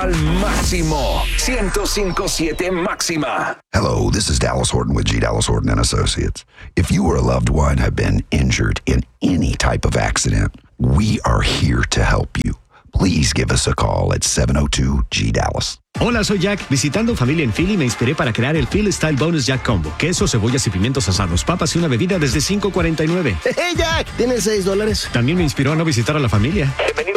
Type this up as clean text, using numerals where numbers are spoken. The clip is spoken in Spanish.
al máximo. 105.7 máxima. Hello, this is Dallas Horton with G. Dallas Horton and Associates. If you or a loved one have been injured in any type of accident, we are here to help you. Please give us a call at 702-G-DALLAS. Hola, soy Jack. Visitando familia en Philly me inspiré para crear el Philly Style Bonus Jack Combo. Queso, cebollas y pimientos asados, papas y una bebida desde $5.49. ¡Hey, Jack! ¿Tienes $6? También me inspiró a no visitar a la familia. Bienvenido